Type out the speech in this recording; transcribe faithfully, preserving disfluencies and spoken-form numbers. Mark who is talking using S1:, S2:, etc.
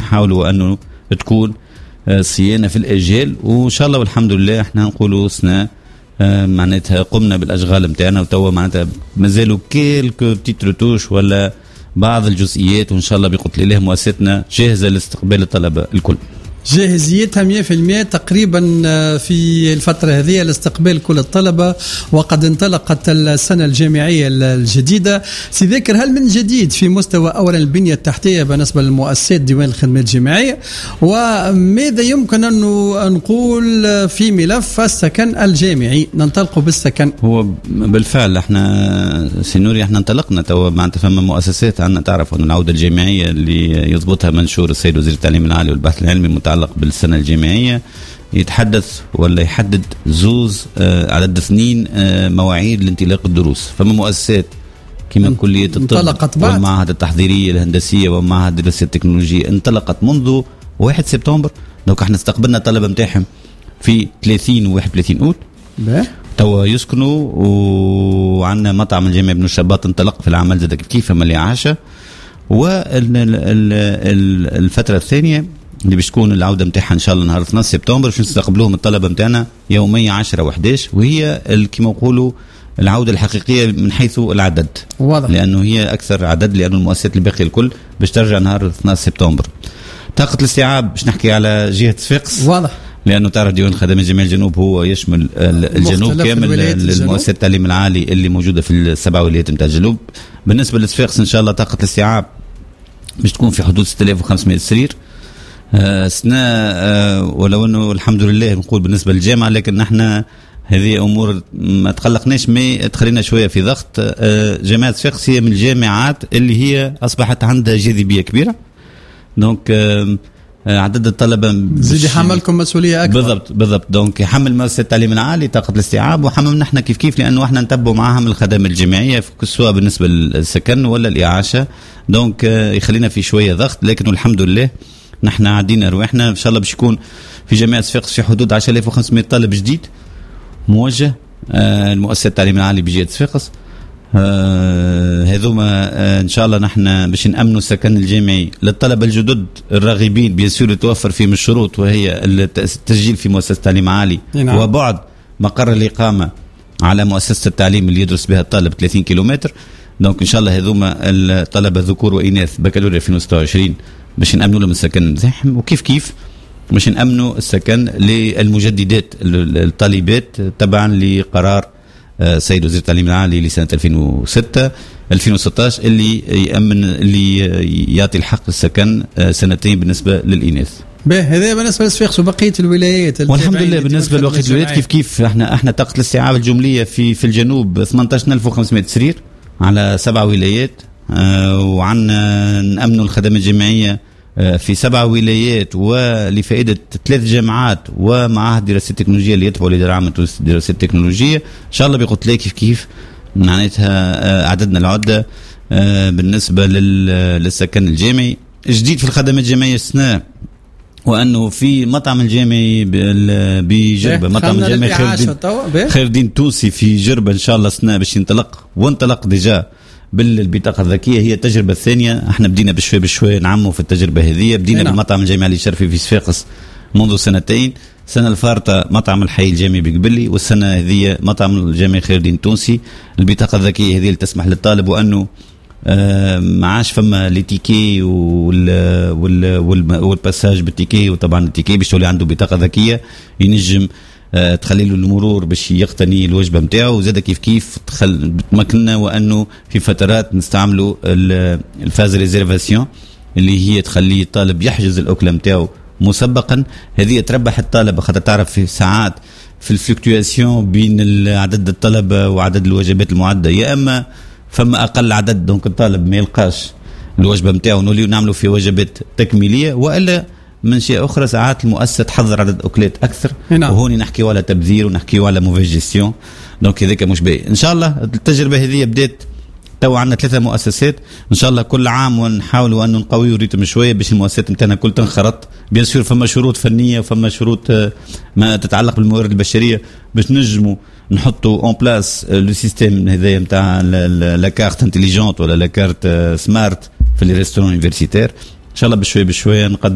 S1: نحاولوا أنه تكون صيانة في الأجيال، وإن شاء الله والحمد لله احنا نقولوا سنة معناتها قمنا بالأشغال متاعنا، وتوا معناتها مازالوا كيلكو تيتروتوش ولا بعض الجزئيات، وإن شاء الله بقتل الله مؤسستنا جاهزة لاستقبال الطلبة الكل.
S2: جاهزيتها مية في المية تقريبا في الفترة هذه لاستقبال كل الطلبة، وقد انطلقت السنة الجامعية الجديدة. سيذكر هل من جديد في مستوى أولا البنية التحتية بالنسبة للمؤسسات ديوان الخدمة الجامعية، وماذا يمكن أن نقول في ملف السكن الجامعي؟ ننطلق بالسكن.
S1: هو بالفعل احنا سينوري احنا انطلقنا تو معناتها فما مؤسسات عندنا تعرف أن العودة الجامعية اللي يضبطها منشور السيد وزير التعليم العالي والبحث العلمي متعلق بالسنة الجامعية يتحدث ولا يحدد زوز آه عدد اثنين آه مواعيد لانطلاق الدروس. فما مؤسسات كما كلية الطب والمعهد التحضيرية الهندسية ومعهد الدراسات التكنولوجية انطلقت منذ واحد سبتمبر. دوك احنا استقبلنا الطلبة متاعهم في ثلاثين و واحد وثلاثين أوت توا يسكنوا، وعندنا مطعم الجامعة بن الشباط انطلق في العمل زاد كيف ملي عاشة. والفترة الثانية اللي باش تكون العودة متاعها إن شاء الله نهار اثنين سبتمبر باش نستقبلوهم الطلبة متاعنا يوميا عشرة وحداش، وهي كما نقولوا العودة الحقيقية من حيث العدد واضح. لأنه هي أكثر عدد، لأنه المؤسسات الباقية الكل باش ترجع نهار اثنين سبتمبر. طاقة الاستيعاب باش نحكي على جهة صفاقس واضح، لأنه تعرف ديوان الخدمة جميع الجنوب هو يشمل الجنوب كامل، المؤسسات التعليم العالي اللي موجودة في السبع ولايات متاع الجنوب. بالنسبة لصفاقس إن شاء الله طاقة الاستيعاب باش تكون في حدود ستة آلاف وخمسمائة سرير آه سنة آه ولو أنه الحمد لله نقول بالنسبة للجامعة، لكن نحن هذه أمور ما تقلقناش، ما تخلينا شوية في ضغط. آه جامعة صفاقس هي من الجامعات اللي هي أصبحت عندها جاذبية كبيرة، دونك آه عدد الطلبة
S2: زيد يحملكم مسؤولية أكبر.
S1: بالضبط بالضبط. دونك يحمل مؤسسة التعليم العالي طاقة الاستيعاب، وحملنا احنا كيف كيف لأنه احنا نتبعوا معهم الخدمات الجامعية سواء بالنسبة للسكن ولا الإعاشة. دونك يخلينا في شوية ضغط، لكن الحمد لله نحن عدينا رواحنا. إن شاء الله باش يكون في جامعة صفاقس في حدود عشرة آلاف وخمسمائة طالب جديد موجه آه المؤسسة التعليم العالي بجهة صفاقس. آه هذوما آه ان شاء الله نحن باش نامنوا السكن الجامعي للطلبه الجدد الراغبين بيسير يتوفر فيهم الشروط، وهي التسجيل في مؤسسه التعليم العالي نعم. وبعد مقر الاقامه على مؤسسه التعليم اللي يدرس بها الطالب ثلاثين كيلومتر. دونك ان شاء الله هذوما الطلبه ذكور واناث بكالوريا ألفين وستة وعشرين باش نامنوا لهم السكن نتاعهم، وكيف كيف باش نامنوا السكن للمجددات الطالبات تبعا لقرار سيد وزير التعليم العالي لسنة ألفين وستة ألفين وستة عشر اللي يأمن اللي يعطي الحق السكن سنتين بالنسبة للإناث.
S2: به هذا بالنسبة لصفاقس وبقية الولايات.
S1: والحمد لله بالنسبة لبقية الولايات كيف كيف احنا احنا طاقة الاستيعاب الجملية في في الجنوب ثمانية عشر ألف وخمسمائة سرير على سبع ولايات، اه وعنا نأمنوا الخدمات الجامعية في سبع ولايات ولفائدة ثلاث جامعات ومعاهد دراسات التكنولوجية اللي يتبعوا لإدارة عامة دراسات التكنولوجية. إن شاء الله بيقول لك كيف كيف معناتها عددنا العدة بالنسبة للسكن الجامعي جديد في الخدمات الجامعية السنة، وأنه في مطعم الجامعي بجربة مطعم الجامعي خير دين, خير دين توسي في جربة إن شاء الله سنة باش ينطلق وانطلق ديجا بالبطاقة الذكية. هي التجربة الثانية، احنا بدينا بشوي بشوي نعمو في التجربة هذه. بدينا هنا. بالمطعم الجامعي الشرفي في صفاقس منذ سنتين، السنة الفارطة مطعم الحي الجامعي بقبلي، والسنة هذه مطعم الجامعي خير دين تونسي. البطاقة الذكية هذه اللي تسمح للطالب وأنه آه معاش فما التيكي وال وال وال والباساج بالتيكي، وطبعا التيكي باش تولي عنده بطاقة ذكية ينجم أه تخلي له المرور باش يقتني الوجبه نتاعو، وزاد كيف كيف تخل بتمكننا وانه في فترات نستعملوا الفاز ريزيرفاسيون اللي هي تخلي الطالب يحجز الاكله نتاعو مسبقا. هذه تربح الطالب خاطر تعرف في ساعات في الفلكتواسيون بين عدد الطلبه وعدد الوجبات المعده، يا اما فما اقل عدد دونك الطالب ما يلقاش الوجبه نتاعو نوليو نعملوا في وجبات تكميليه، والا من شيء أخرى ساعات المؤسسة تحضر عدد أكلات أكثر هنا. وهوني نحكيوا على تبذير ونحكيوا على موفي جيستيون، دونك هذاك مش باهي. إن شاء الله التجربة هذه بدأت تو عندنا ثلاثة مؤسسات، إن شاء الله كل عام ونحاولوا أن نقويوا الريتم شوية باش المؤسسات نتاعنا كل تنخرط. بيان سور فما شروط فنية وفما شروط ما تتعلق بالموارد البشرية باش نجموا نحطوا اون بلاس لو سيستيم هذايا نتاع لا كارت انتيليجنت ولا لا كارت سمارت في لي ريستورون يونيفرسيتير. إن شاء الله بشوية بشوية نقدم